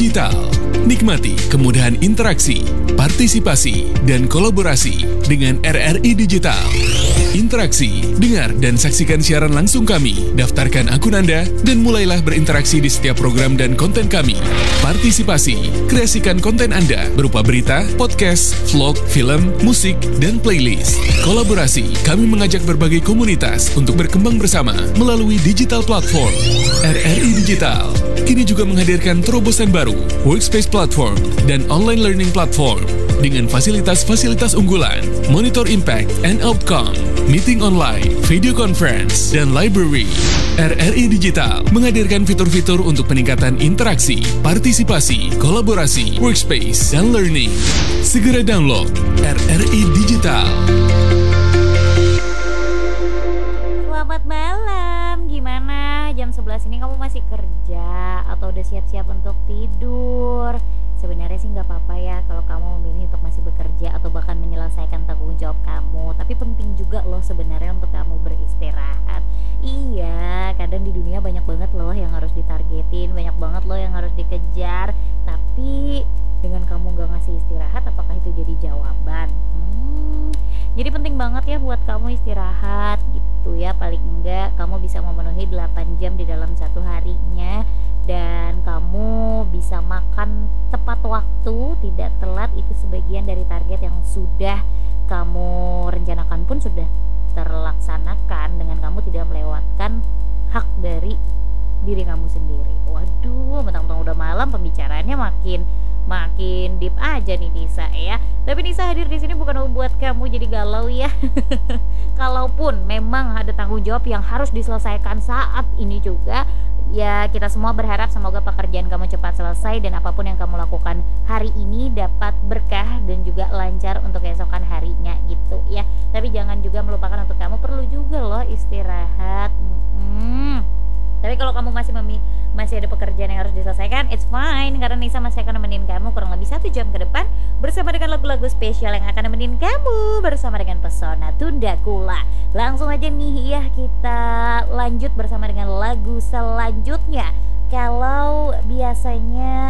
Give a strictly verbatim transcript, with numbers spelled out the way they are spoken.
Digital. Nikmati kemudahan interaksi, partisipasi, dan kolaborasi dengan R R I Digital. Interaksi, dengar dan saksikan siaran langsung kami, daftarkan akun Anda, dan mulailah berinteraksi di setiap program dan konten kami. Partisipasi, kreasikan konten Anda berupa berita, podcast, vlog, film, musik, dan playlist. Kolaborasi, kami mengajak berbagai komunitas untuk berkembang bersama melalui digital platform. R R I Digital kini juga menghadirkan terobosan baru, workspace platform, dan online learning platform dengan fasilitas-fasilitas unggulan, monitor impact and outcome, meeting online, video conference, dan library. R R I Digital menghadirkan fitur-fitur untuk peningkatan interaksi, partisipasi, kolaborasi, workspace, dan learning. Segera download R R I Digital. Selamat malam, gimana? Jam sebelas ini kamu masih kerja atau udah siap-siap untuk tidur? Sebenarnya sih nggak apa-apa ya kalau kamu memilih untuk masih bekerja atau bahkan menyelesaikan tanggung jawab kamu. Tapi penting juga loh sebenarnya untuk kamu beristirahat. Iya, kadang di dunia banyak banget loh yang harus ditargetin, banyak banget loh yang harus dikejar. Tapi dengan kamu nggak ngasih istirahat, apakah itu jadi jawaban? Hmm, jadi penting banget ya buat kamu istirahat gitu ya. Paling enggak kamu bisa memenuhi delapan jam di dalam satu harinya. Dan kamu bisa makan tepat waktu, tidak telat, itu sebagian dari target yang sudah kamu rencanakan pun sudah terlaksanakan dengan kamu tidak melewatkan hak dari diri kamu sendiri. Waduh, mentang-mentang udah malam pembicaraannya makin makin deep aja nih Nisa ya. Tapi Nisa hadir di sini bukan membuat kamu jadi galau ya. Kalaupun memang ada tanggung jawab yang harus diselesaikan saat ini juga, ya kita semua berharap semoga pekerjaan kamu cepat selesai dan apapun yang kamu lakukan hari ini dapat berkah dan juga lancar untuk keesokan harinya gitu ya. Tapi jangan juga melupakan untuk kamu perlu juga loh istirahat. Hmm. Tapi kalau kamu masih memi- masih ada pekerjaan yang harus diselesaikan, it's fine, karena Nisa masih akan nemenin kamu kurang lebih satu jam ke depan bersama dengan lagu-lagu spesial yang akan nemenin kamu bersama dengan Pesona Tunda Kula. Langsung aja nih ya, kita lanjut bersama dengan lagu selanjutnya. Kalau biasanya